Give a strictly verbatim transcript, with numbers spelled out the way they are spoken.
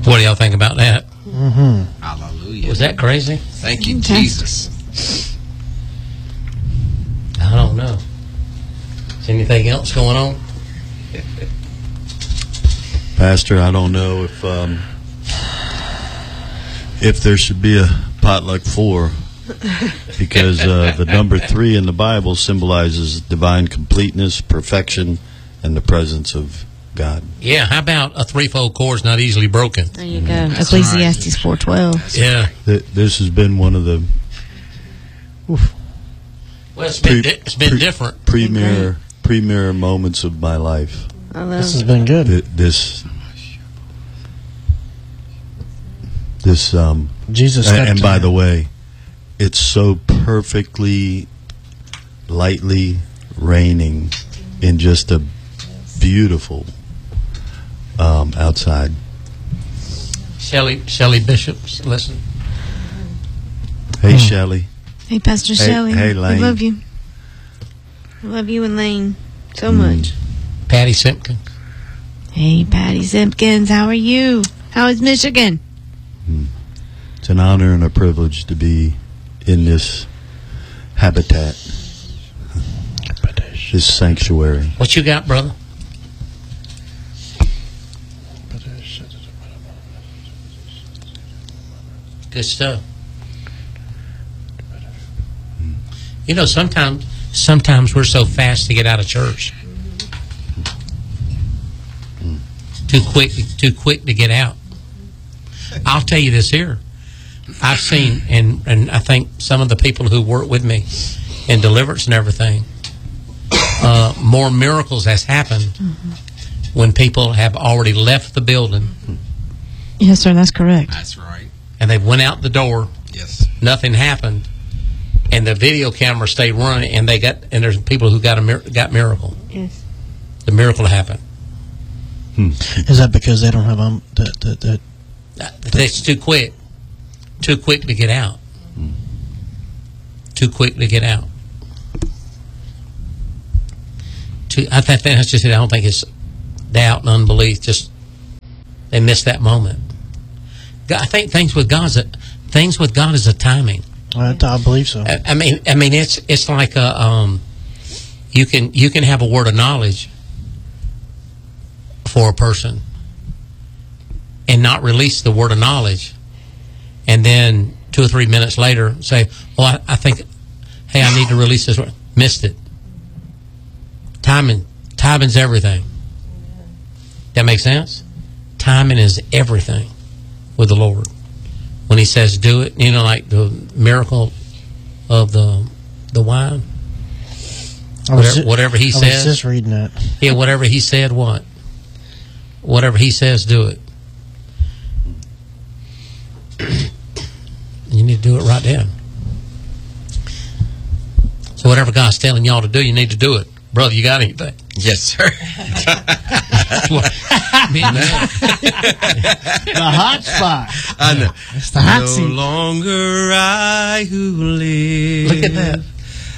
What do y'all think about that? Mm-hmm. Hallelujah. Was that crazy? Thank you, Jesus. I don't know. Is anything else going on? Pastor, I don't know if um, if there should be a potluck four, because uh, the number three in the Bible symbolizes divine completeness, perfection, and the presence of God. Yeah, how about a threefold cord is not easily broken? There you go. That's Ecclesiastes right. four twelve. Yeah. Th- this has been one of the oof, well, it's been, pre- di- it's been pre- different. Premier, premier moments of my life. This has been good. Th- this, this, um, Jesus. And, and by the way, it's so perfectly, lightly raining in just a beautiful um, outside. Shelley, Shelley Bishop, listen. Hey, Hmm. Shelley. Hey, Pastor Hey- Shelley. hey, Lane. We love you. I love you and Lane so Mm. much. Patty Simpkins. Hey, Patty Simpkins. How are you? How is Michigan? Mm. It's an honor and a privilege to be in this habitat, this sanctuary. What you got, brother? Good stuff. You know, sometimes sometimes we're so fast to get out of church. Too quick too quick to get out. I'll tell you this here. I've seen, and, and I think some of the people who work with me in deliverance and everything, uh, more miracles has happened mm-hmm. when people have already left the building. Yes, sir, that's correct. That's right. And they went out the door. Yes. Nothing happened, and the video camera stayed running, and they got and there's people who got a mir- got miracle. Yes. The miracle happened. Hmm. Is that because they don't have um the the, the That's too quick. Too quick to get out. Hmm. Too quick to get out. Too, I think that's just it. I don't think it's doubt and unbelief. Just they missed that moment. God, I think things with God's a, things with God is a timing. I, I believe so. I, I mean, I mean, it's it's like a um, you can you can have a word of knowledge for a person and not release the word of knowledge, and then two or three minutes later say, "Well, I, I think, hey, I need to release this word." Missed it. Timing, timing's everything. That makes sense. Timing is everything with the Lord. When He says, "Do it," you know, like the miracle of the the wine. I was Whatever, just, whatever He I says, was just reading that. yeah, whatever He said, what? Whatever He says, do it. You need to do it right then. So whatever God's telling y'all to do, you need to do it. Brother, you got anything? Yes, sir. The hot spot. I know. It's the hot no seat. longer I who live. Look at that.